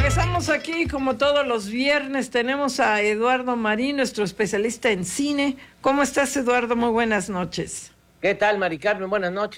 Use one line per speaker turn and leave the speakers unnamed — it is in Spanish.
Regresamos aquí como todos los viernes. Tenemos a Eduardo Marín, nuestro especialista en cine. ¿Cómo estás, Eduardo? Muy buenas noches.
¿Qué tal, Mari Carmen? Buenas noches.